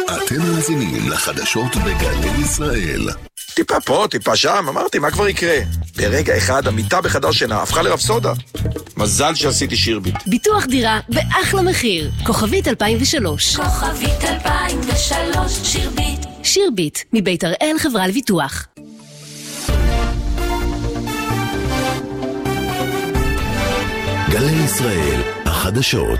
אתם מאזינים לחדשות בגלי ישראל. טיפה פה, טיפה שם, אמרתי, מה כבר יקרה? ברגע אחד המיטה בחדר שינה הפכה לרפסודה. מזל שעשיתי שירביט. ביטוח דירה באחלה מחיר. כוכבית 2003. כוכבית 2003, שירביט. שירביט, מבית הראל חברה לביטוח. גלי ישראל, החדשות.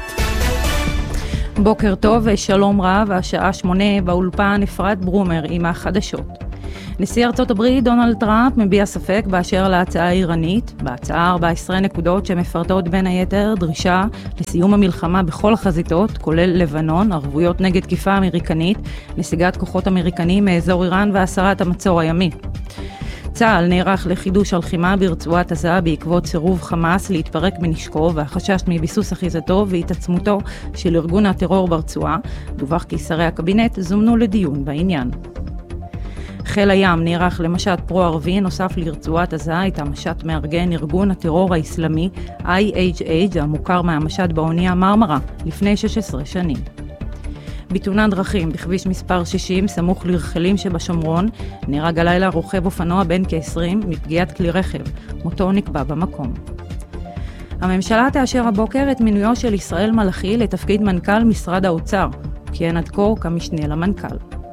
בוקר טוב ושלום רב, השעה 8 באולפן אפרת ברומר עם החדשות. נשיא ארצות הברית דונלד טראמפ מביע ספק באשר להצעה האיראנית. בהצעה 14 נקודות שמפרטות בין היתר דרישה לסיום המלחמה בכל החזיתות, כולל לבנון, ערבויות נגד תקיפה אמריקנית, נסיגת כוחות אמריקנים מאזור איראן והסרת המצור הימי. צה"ל נערך לחידוש הלחימה ברצועת עזה בעקבות סירוב חמאס להתפרק מנשקו והחשש מביסוס אחיזתו והתעצמותו של ארגון הטרור ברצועה. דווח כי שרי הקבינט זומנו לדיון בעניין. חיל הים נערך למשט פרו-ערבי נוסף לרצועת עזה, את המשט מארגן ארגון הטרור האסלאמי IHH המוכר מהמשט באונייה מרמרה לפני 16 שנים. בתאונת דרכים בכביש מספר 60 סמוך לרחלים שבשומרון נהרג הלילה רוכב אופנוע בן כ-20 מפגיעת כלי רכב, מותו נקבע במקום. הממשלה תאשר הבוקר את מינויו של ישראל מלאכי לתפקיד מנכ"ל משרד האוצר, כיהן עד כה כמשנה למנכ"ל.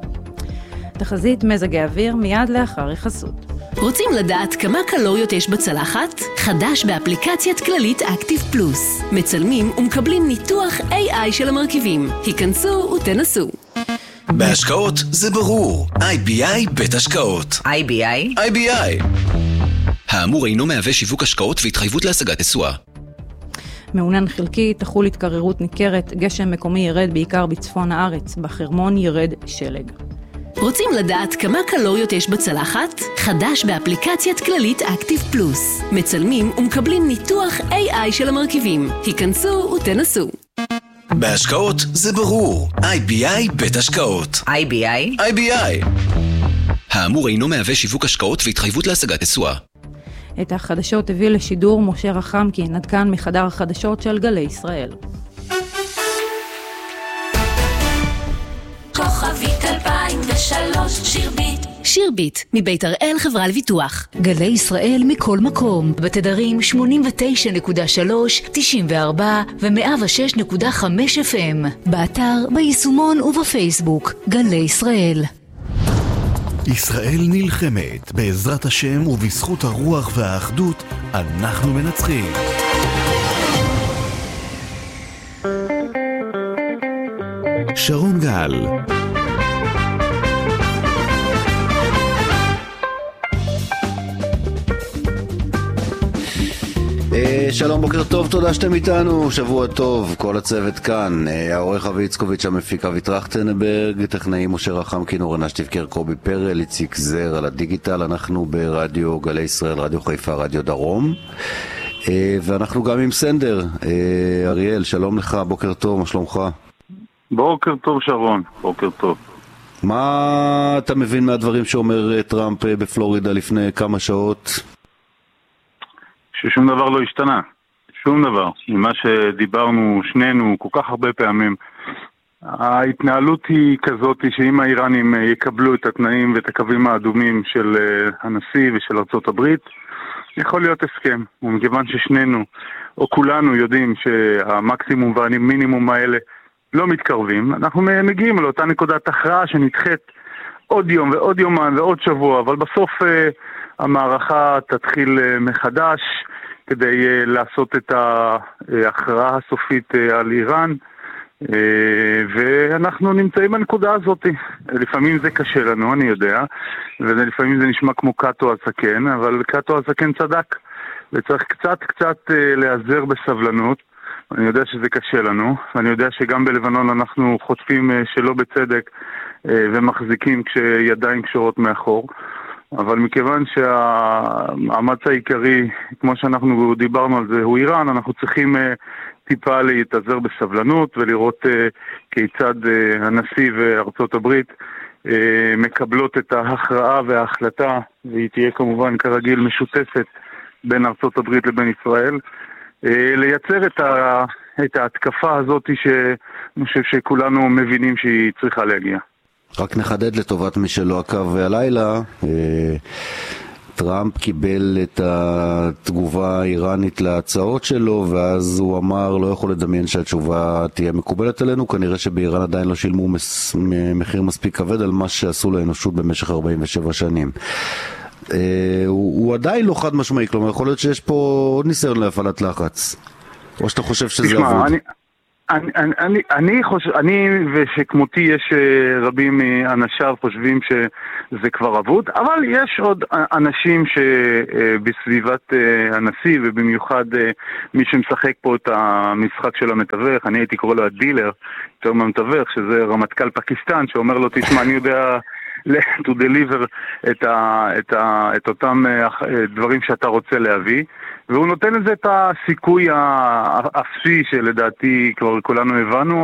תחזית מזג האוויר מיד לאחר החסות. רוצים לדעת כמה קלוריות יש בצלחת? חדש באפליקציית כללית אקטיב פלוס. מצלמים ומקבלים ניתוח AI של המרכיבים. היכנסו ותנסו. בהשקעות זה ברור. IBI בית השקעות. IBI. האמור אינו מהווה שיווק השקעות והתחייבות להשגת תשואה. מעונן חלקי, תחול התקררות ניכרת, גשם מקומי ירד בעיקר בצפון הארץ, בחרמון ירד שלג. רוצים לדעת כמה קלוריות יש בצלחת? חדש באפליקציית כללית אקטיב פלוס. מצלמים ומקבלים ניתוח AI של המרכיבים. היכנסו ותנסו. בהשקעות זה ברור. IBI בית השקעות. IBI. האמור אינו מהווה שיווק השקעות והתחייבות להשגת תשואה. את החדשות הביא לשידור משה רחמקין, עד כאן מחדר החדשות של גלי ישראל. כוכבית 2003, שירביט. שירביט, מבית הראל חברה לביטוח. גלי ישראל מכל מקום, בתדרים 89.3, 94 ו-106.5 FM. באתר, ביישומון ובפייסבוק. גלי ישראל. ישראל נלחמת, בעזרת השם ובזכות הרוח והאחדות, אנחנו מנצחים. שרון גל. שלום, בוקר טוב, תודה שאתם איתנו, שבוע טוב, כל הצוות כאן, העורך אבי יצקוביץ', המפיק אבי טרכטנברג, טכנאי משה רחמקין, אורן אשטיבקר, קובי פרל, איציק זר על הדיגיטל. אנחנו ברדיו גלי ישראל, רדיו חיפה, רדיו דרום, ואנחנו גם עם סנדר. אריאל, שלום לך, בוקר טוב, מה שלומך? בוקר טוב שרון, בוקר טוב. מה אתה מבין מהדברים שאומר טראמפ בפלורידה לפני כמה שעות? ששום דבר לא השתנה, שום דבר. ממה שדיברנו שנינו כל כך הרבה פעמים. ההתנהלות היא כזאת שאם האיראנים יקבלו את התנאים ואת הקווים האדומים של הנשיא ושל ארצות הברית, יכול להיות הסכם. ומכיוון ששנינו או כולנו יודעים שהמקסימום והמינימום האלה לא מתקרבים, אנחנו מגיעים לאותה נקודת הכרעה שנדחית עוד יום ועוד יומן ועוד שבוע, אבל בסוף המערכה תתחיל מחדש כדי לעשות את ההכרעה הסופית על איראן, ואנחנו נמצאים בנקודה הזאת. לפעמים זה קשה לנו, אני יודע, ולפעמים זה נשמע כמו קאטו הזקן, אבל קאטו הזקן צדק, וצריך קצת להיעזר בסבלנות. אני יודע שזה קשה לנו, ואני יודע שגם בלבנון אנחנו חוטפים שלא בצדק ומחזיקים כשידיים קשורות מאחור, אבל מכיוון שהמאמץ העיקרי, כמו שאנחנו דיברנו על זה, הוא איראן, אנחנו צריכים טיפה להתאזר בסבלנות ולראות כיצד הנשיא וארצות הברית מקבלות את ההכרעה וההחלטה, והיא תהיה כמובן כרגיל משותפת בין ארצות הברית לבין ישראל, לייצר את ההתקפה הזאת שאני חושב שכולנו מבינים שהיא צריכה להגיע. רק נחדד לטובת מי שלא עקב הלילה, טראמפ קיבל את התגובה האיראנית להצעות שלו, ואז הוא אמר, לא יכול לדמיין שהתשובה תהיה מקובלת עלינו, כנראה שבאיראן עדיין לא שילמו מחיר מספיק כבד על מה שעשו לאנושות במשך 47 שנים. הוא עדיין לא חד משמעי, כלומר יכול להיות שיש פה עוד ניסיון להפעלת לחץ, או שאתה חושב שזה עבוד? אני ושכמותי יש רבים מאנשיו חושבים שזה כבר עבוד, אבל יש עוד אנשים שבסביבת הנשיא, ובמיוחד מי שמשחק פה את המשחק של המתווך, אני הייתי קורא לו הדילר, יותר מהמתווך, שזה רמטכ"ל פקיסטן, שאומר לו, תשמע, אני יודע to deliver את אותם דברים שאתה רוצה להביא, והוא נותן לזה את הסיכוי האפסי שלדעתי כבר כולנו הבנו,